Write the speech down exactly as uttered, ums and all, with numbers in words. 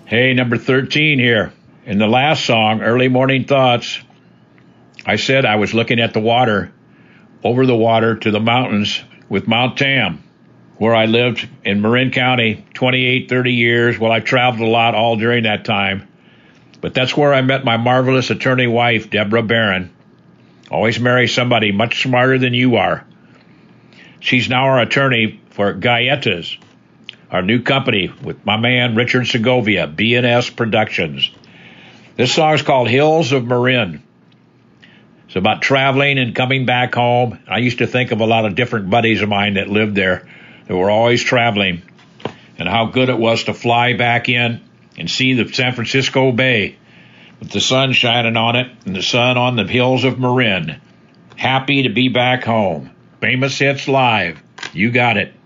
Hey, number thirteen here. In the last song, Early Morning Thoughts, I said I was looking at the water, over the water to the mountains with Mount Tam, where I lived in Marin County twenty-eight, thirty years. Well, I traveled a lot all during that time. But that's where I met my marvelous attorney wife, Deborah Barron. Always marry somebody much smarter than you are. She's now our attorney for Gaietas, our new company with my man Richard Segovia, B and S Productions. This song is called Hills of Marin. It's about traveling and coming back home. I used to think of a lot of different buddies of mine that lived there that were always traveling, and how good it was to fly back in and see the San Francisco Bay with the sun shining on it and the sun on the hills of Marin. Happy to be back home. Famous Hits Live. You got it.